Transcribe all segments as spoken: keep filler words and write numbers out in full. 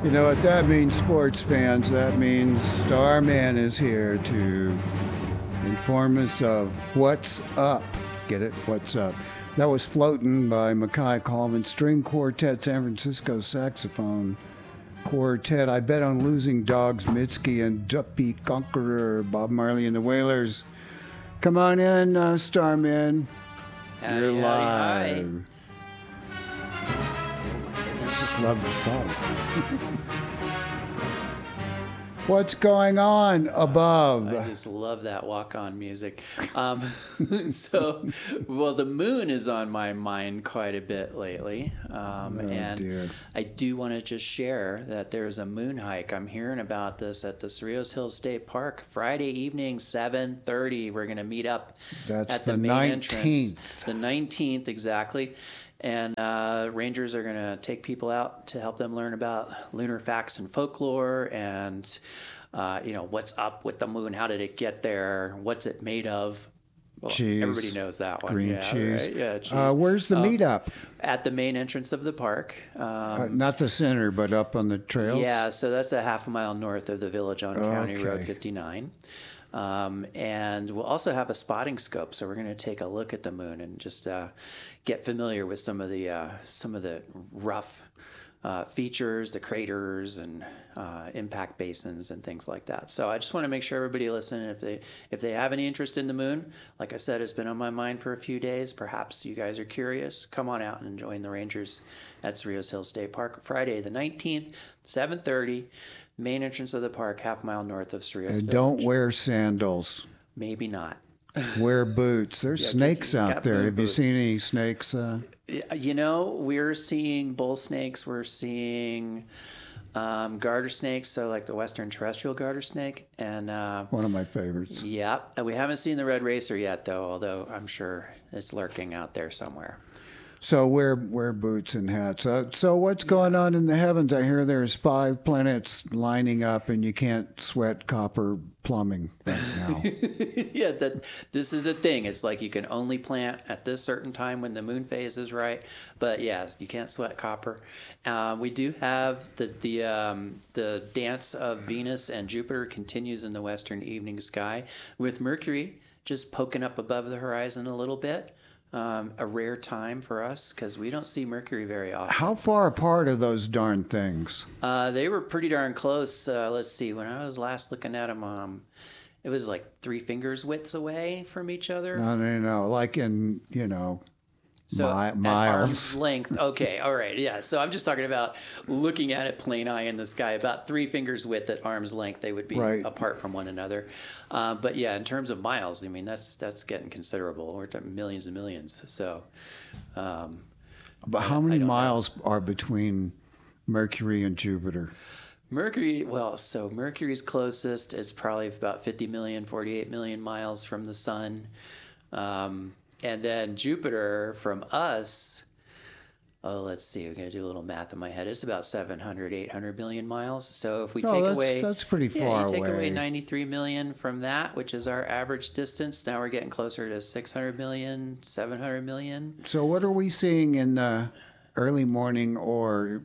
You know what that means, sports fans? That means Starman is here to inform us of what's up. Get it? What's up? That was Floatin' by Mackay Coleman, string quartet, San Francisco saxophone quartet. I Bet on Losing Dogs, Mitski and Duppy Conqueror, Bob Marley and the Wailers. Come on in, uh, Starman. Howdy, You're howdy, live. I just love the song. What's going on above? I just love that walk-on music. Um, so, well, the moon is on my mind quite a bit lately. Um, Oh, and dear. I do want to just share that there's a moon hike. I'm hearing about this at the Cerritos Hills State Park. Friday evening, seven thirty. We're going to meet up That's at the, the main nineteenth. entrance. The nineteenth, exactly. And uh, rangers are going to take people out to help them learn about lunar facts and folklore and, uh, you know, what's up with the moon, how did it get there, what's it made of. Well, Cheese. everybody knows that one. Green yeah, cheese. Right? Yeah, cheese. Uh, where's the Um, meetup? At the main entrance of the park. Um, Uh, not the center, but up on the trails? yeah, so that's a half a mile north of the village on County Road Okay. fifty-nine. Um, and we'll also have a spotting scope, so we're going to take a look at the moon and just uh, get familiar with some of the uh, some of the rough uh, features, the craters and uh, impact basins and things like that. So I just want to make sure everybody listening, if they if they have any interest in the moon, like I said, it's been on my mind for a few days. Perhaps you guys are curious. Come on out and join the Rangers at Cerritos Hills State Park Friday the nineteenth, seven thirty. Main entrance of the park, half mile north of Cerritos And Village. don't wear sandals. Maybe not. Wear boots. There's Yeah, snakes you out got there. moon Have you boots. seen any snakes? Uh, You know, we're seeing bull snakes. We're seeing um, garter snakes, so like the western terrestrial garter snake. And uh, one of my favorites. yeah, and we haven't seen the red racer yet, though, although I'm sure it's lurking out there somewhere. So wear wear boots and hats. Uh, so what's going on in the heavens? I hear there's five planets lining up, and you can't sweat copper plumbing right now. Yeah, that this is a thing. It's like you can only plant at this certain time when the moon phase is right. But yes, you can't sweat copper. Um, we do have the the um, the dance of Venus and Jupiter continues in the western evening sky, with Mercury just poking up above the horizon a little bit. Um, a rare time for us because we don't see Mercury very often. How far apart are those darn things? Uh, they were pretty darn close. Uh, let's see. When I was last looking at them, um, it was like three fingers widths away from each other. No, no, no. Like in, you know, So mi- at miles. arm's length. Okay, all right, yeah. So I'm just talking about looking at it plain eye in the sky, about three fingers width at arm's length. They would be Right. apart from one another. Uh, but yeah, in terms of miles, I mean that's that's getting considerable. We're talking millions and millions. So. Um, But how I many don't know. miles are between Mercury and Jupiter? Mercury, well, so Mercury's closest. It's probably about fifty million, forty-eight million miles from the sun. Um, and then Jupiter from us, oh, let's see, we're going to do a little math in my head. It's about seven hundred, eight hundred million miles. So if we Oh, take that's- away. that's pretty yeah, far you take away. away ninety-three million from that, which is our average distance. Now we're getting closer to six hundred million, seven hundred million. So what are we seeing in the early morning or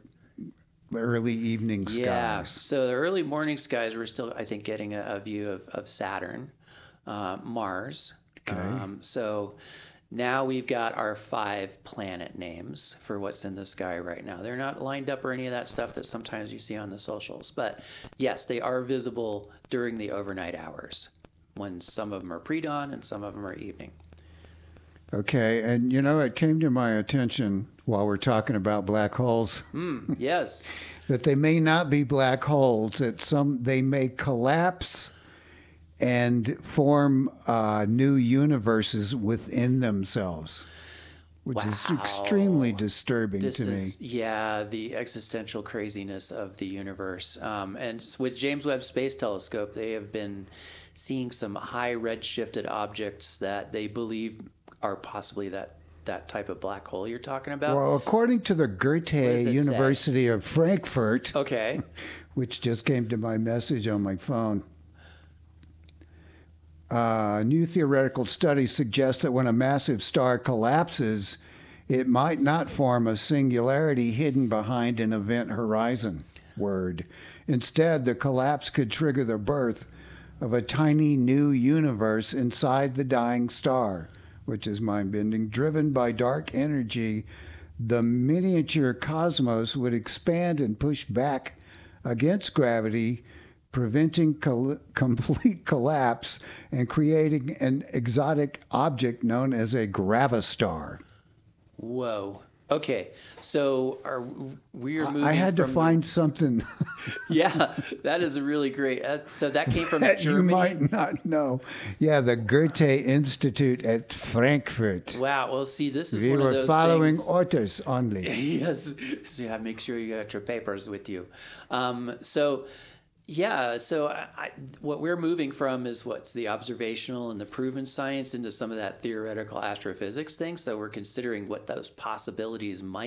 early evening skies? Yeah. So the early morning skies, we're still, I think, getting a, a view of, of Saturn, uh, Mars. Okay. Um, so now we've got our five planet names for what's in the sky right now. They're not lined up or any of that stuff that sometimes you see on the socials. But yes, they are visible during the overnight hours when some of them are pre-dawn and some of them are evening. Okay, and you know, it came to my attention while we're talking about black holes Mm, yes. that they may not be black holes, that some they may collapse and form uh, new universes within themselves, which is Wow. extremely disturbing This to is, me. yeah, the existential craziness of the universe. Um, and with James Webb Space Telescope, they have been seeing some high redshifted objects that they believe are possibly that, that type of black hole you're talking about. Well, according to the Goethe does it University of Frankfurt, Okay. which just came to my message on my phone, Uh, new theoretical studies suggest that when a massive star collapses, it might not form a singularity hidden behind an event horizon. word. Instead, the collapse could trigger the birth of a tiny new universe inside the dying star, which is mind-bending. Driven by dark energy, the miniature cosmos would expand and push back against gravity, preventing col- complete collapse and creating an exotic object known as a gravistar. Whoa. Okay, so are we are moving? I had to from find something the, yeah, that is a really great. Uh, so that came from that Germany. you might not know. Yeah, the Goethe Institute at Frankfurt. Wow. Well, see, this is We one were of those following things. orders only. Yes. So yeah, make sure you got your papers with you. Um, so. Yeah, so I, I, what we're moving from is what's the observational and the proven science into some of that theoretical astrophysics thing. So we're considering what those possibilities might